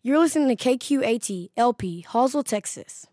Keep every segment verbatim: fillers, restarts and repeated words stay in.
You're listening to K Q A T L P, Hallsville, Texas.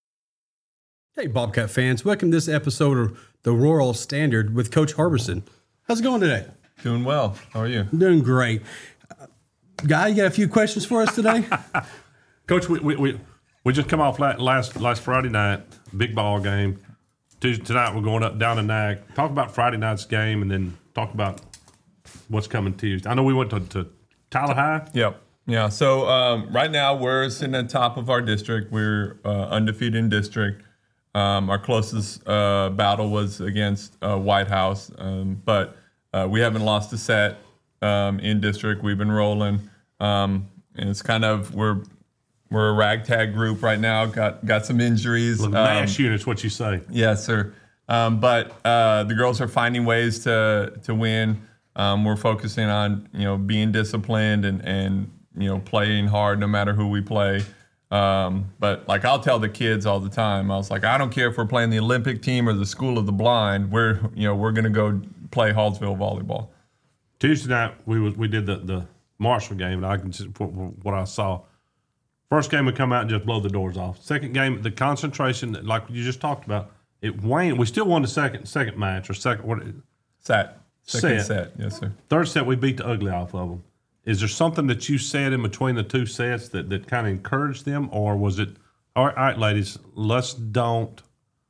Hey, Bobcat fans. Welcome to this episode of the Royal Standard with Coach Harbison. How's it going today? Doing well. How are you? I'm doing great. Uh, Guy, you got a few questions for us today? Coach, we, we we we just come off last last Friday night, big ball game. Tuesday, tonight we're going up down to N A C. Talk about Friday night's game and then talk about what's coming Tuesday. I know we went to, to Tyler High. Yep. Yeah. So um, right now we're sitting at the top of our district. We're uh, undefeated in district. Um, our closest uh, battle was against uh, White House, um, but uh, we haven't lost a set um, in district. We've been rolling, um, and it's kind of we're we're a ragtag group right now. Got got some injuries. The mash um, unit's what you say. Yes, sir. Um, but uh, the girls are finding ways to to win. Um, we're focusing on you know being disciplined and and you know playing hard no matter who we play. Um, but like I'll tell the kids all the time, I was like, I don't care if we're playing the Olympic team or the School of the Blind. We're you know we're gonna go play Hallsville volleyball. Tuesday night we was we did the, the Marshall game, and I can just what I saw. First game we come out and just blow the doors off. Second game, the concentration, like you just talked about, it waned. We still won the second second match or second what set second set. set. Yes, sir. Third set we beat the ugly off of them. Is there something that you said in between the two sets that, that kind of encouraged them, or was it, all right, all right ladies, let's don't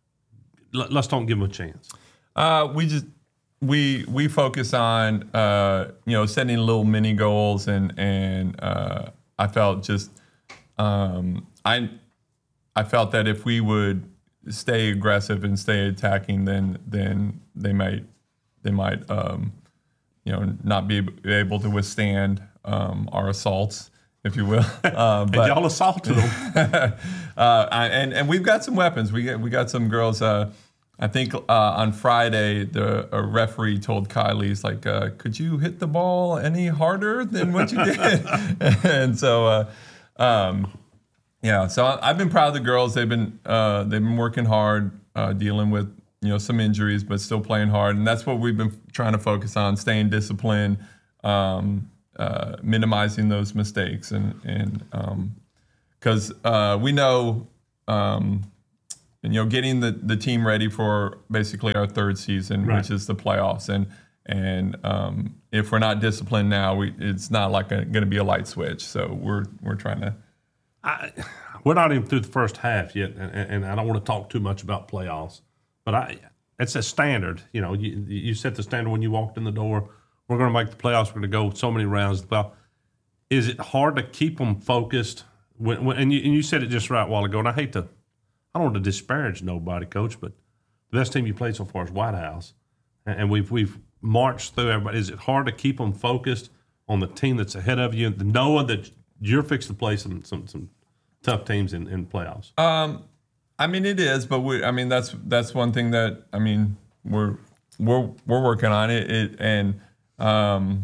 let, let's don't give them a chance? Uh, we just we we focus on uh, you know setting little mini goals, and and uh, I felt just um, I I felt that if we would stay aggressive and stay attacking, then then they might they might. Um, you know, not be able to withstand um, our assaults, if you will. Uh, but, and y'all assaulted them. uh, and and we've got some weapons. We got, we got some girls. Uh, I think uh, on Friday, the a referee told Kylie, he's like, uh, could you hit the ball any harder than what you did? And so, uh, um, yeah. So I've been proud of the girls. They've been uh, they've been working hard, uh, dealing with. You know, some injuries, but still playing hard. And that's what we've been trying to focus on, staying disciplined, um, uh, minimizing those mistakes. And and because um, uh, we know, um, and, you know, getting the, the team ready for basically our third season, right. which is the playoffs. And and um, if we're not disciplined now, we it's not like going to be a light switch. So we're we're trying to. I, we're not even through the first half yet, and, and I don't want to talk too much about playoffs. But I, it's a standard. You know, you, you set the standard when you walked in the door. We're going to make the playoffs. We're going to go so many rounds. Well, is it hard to keep them focused? When, when, and, you, and you said it just right a while ago, and I hate to – I don't want to disparage nobody, Coach, but the best team you played so far is White House. And, and we've we've marched through everybody. Is it hard to keep them focused on the team that's ahead of you, knowing that you're fixing to play some some, some tough teams in, in playoffs? Um. I mean, it is, but we. I mean, that's that's one thing that I mean we're we're we're working on it, it and um,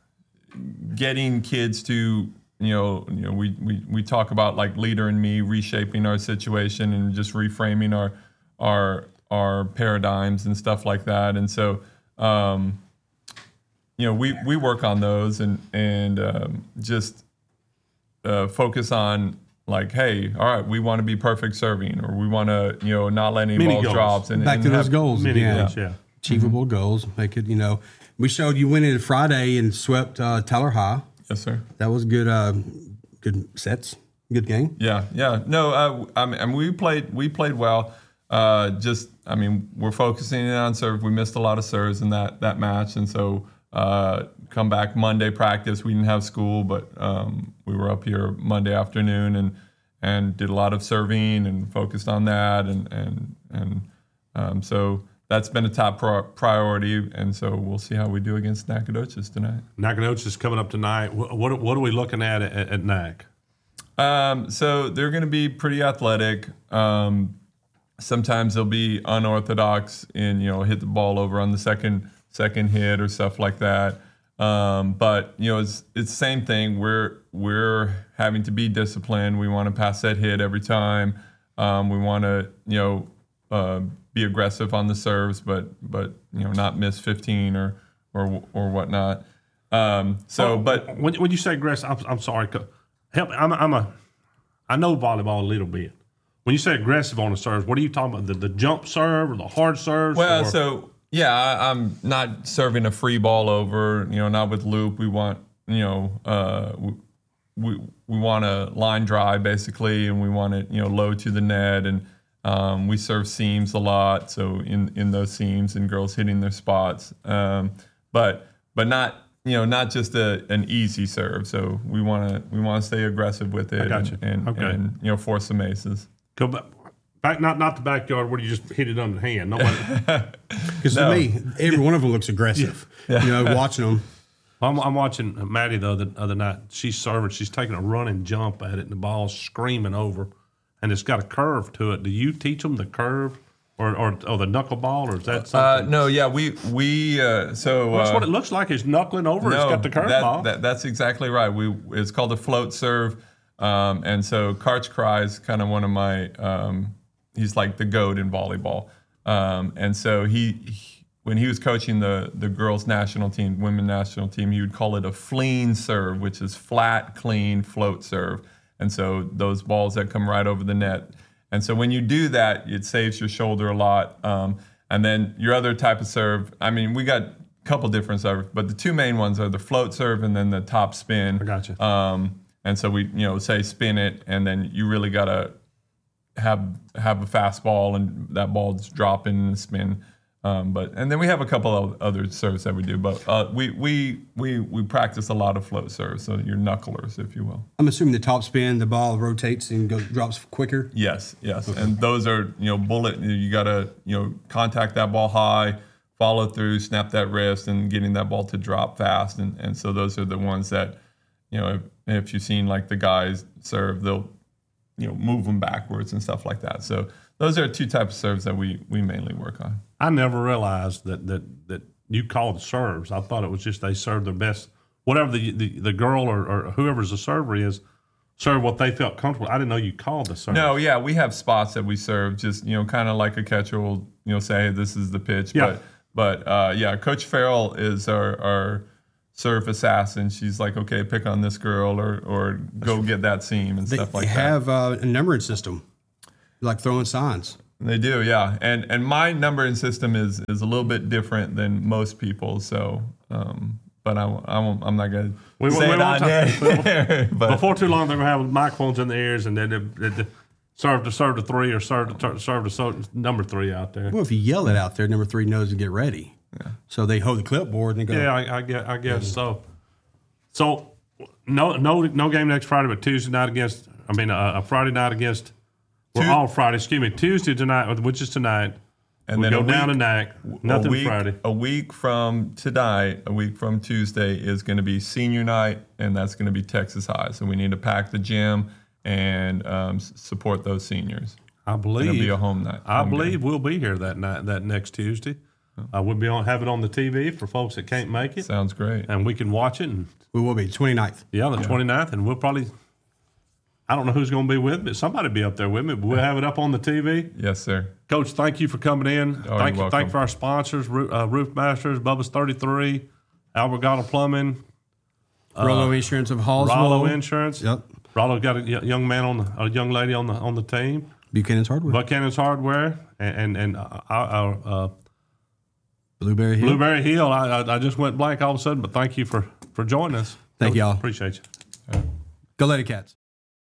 getting kids to you know you know we, we we talk about like Leader and Me reshaping our situation and just reframing our our our paradigms and stuff like that, and so um, you know we we work on those and and um, just uh, focus on. Like, hey, all right, we want to be perfect serving, or we want to, you know, not let any Mini balls goals. drop. And, Back and to have, those goals Mini again. goals, yeah. Achievable mm-hmm. goals. Make it, you know. We showed you winning Friday and swept uh, Tyler High. Yes, sir. That was good. Uh, good sets. Good game. Yeah, yeah. No, uh, I mean, I mean, we played. We played well. Uh, just, I mean, we're focusing in on serve. We missed a lot of serves in that that match, and so uh, come back Monday practice. We didn't have school, but um, we were up here Monday afternoon and. and did a lot of serving and focused on that. And and and um, so that's been a top pro- priority. And so we'll see how we do against Nacogdoches tonight. Nacogdoches is coming up tonight. What, what, what are we looking at at, at N A C? Um, so they're going to be pretty athletic. Um, sometimes they'll be unorthodox and, you know, hit the ball over on the second second hit or stuff like that. Um, but you know, it's it's the same thing. We're we're having to be disciplined. We want to pass that hit every time. Um, we want to you know uh, be aggressive on the serves, but but you know not miss fifteen or or or whatnot. Um, so, oh, but when when you say aggressive, I'm, I'm sorry. help. I'm a, I'm a I know volleyball a little bit. When you say aggressive on the serves, what are you talking about? The, the jump serve or the hard serves? Well, or? so yeah, I, I'm not serving a free ball over. You know, not with loop. We want you know uh, we we, we want a line drive basically, and we want it you know low to the net, and um, we serve seams a lot. So in in those seams and girls hitting their spots, um, but but not. You know, not just a, an easy serve. So we want to we want to stay aggressive with it, I got you. and, and, Okay. and you know force some aces. Go back, back, not not the backyard where you just hit it under the hand. Nobody. Because No. to me, every one of them looks aggressive. You know, watching them. I'm, I'm watching Maddie the other, other night. She's serving. She's taking a running jump at it, and the ball's screaming over, and it's got a curve to it. Do you teach them the curve, or or, or the knuckleball, or is that Uh, something? no, yeah, we we uh, so That's uh, what it looks like. It's knuckling over. no, it's got the curve that, ball. that- that's exactly right. We it's called a float serve, um, and so Karch Cry is kind of one of my. Um, he's like the goat in volleyball, um, and so he, he when he was coaching the the girls national team, women national team, he would call it a flean serve, which is flat, clean float serve, and so those balls that come right over the net. And so when you do that, it saves your shoulder a lot. Um, and then your other type of serve, I mean, we got a couple different serves, but the two main ones are the float serve and then the top spin. I gotcha. Um, and so we, you know, say spin it, and then you really got to have have a fast ball, and that ball's dropping and spin. Um, but and then we have a couple of other serves that we do, but uh, we we we we practice a lot of float serves, so your knucklers, if you will. I'm assuming the top spin, the ball rotates and goes, drops quicker. Yes, yes, and those are you know bullet. You got to you know contact that ball high, follow through, snap that wrist, and getting that ball to drop fast. And and so those are the ones that you know if, if you've seen like the guys serve, they'll you know move them backwards and stuff like that. So those are two types of serves that we we mainly work on. I never realized that that that you called serves. I thought it was just they serve their best, whatever the the, the girl or, or whoever's the server is, serve what they felt comfortable. I didn't know you called the serve. No, yeah, we have spots that we serve, just you know, kind of like a catcher will, you know, say, hey, this is the pitch. Yeah. But, but uh, yeah, Coach Farrell is our, our serve assassin. She's like, okay, pick on this girl, or or go get that seam and They stuff like have uh, a numbering system, like throwing signs. that. They do, yeah. And and my numbering system is is a little bit different than most people. So, um, but I, I won't, I'm not gonna We- say we it won't on talk- there. But Before too long, they're gonna have microphones in the ears, and then they, they, they serve to serve to three or serve to serve to so, number three out there. Well, if you yell it out there, number three knows to get ready. So they hold the clipboard and they go, Yeah, I, I guess I guess so. So no no no game next Friday, but Tuesday night against. I mean, a, a Friday night against. We're Tu- all Friday. Excuse me, Tuesday tonight, which is tonight. And we then go a down to week- N A C. Nothing a week, Friday. A week from tonight, a week from Tuesday is going to be senior night, and that's going to be Texas High. So we need to pack the gym and um, s- support those seniors. I It'll be believe. a home night. I home game. believe we'll be here that night, that next Tuesday. Uh, we'll be on have it on the T V for folks that can't make it, Sounds great. and we can watch it. And we will be twenty-ninth. yeah, the twenty-ninth, and we'll probably. I don't know who's going to be with me. Somebody will be up there with me. But we'll have it up on the T V. Yes, sir. Coach, thank you for coming in. Oh, thank you're you, thank welcome. you for our sponsors, Roo- uh, Roof Masters, Bubba's thirty-three, Albergata Plumbing, Rollo Insurance of Hallsville. Rollo Insurance. Yep. Rollo got a y- young man on the, a young lady on the on the team. Buchanan's Hardware. Buchanan's Hardware and and, and uh, our, uh, Blueberry Hill. Blueberry Hill. I, I I just went blank all of a sudden, but thank you for for joining us. Thank y'all. Appreciate you. Go Lady Cats.